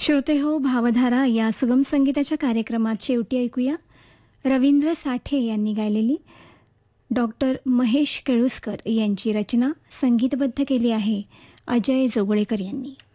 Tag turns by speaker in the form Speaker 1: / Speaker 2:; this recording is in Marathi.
Speaker 1: श्रोते हो, भावधारा या सुगम संगीताच्या कार्यक्रमात शेवटी ऐकूया रवींद्र साठे यांनी गायलेली डॉक्टर महेश केळुसकर यांची रचना संगीतबद्ध केली आहे अजय जोगळेकर यांनी.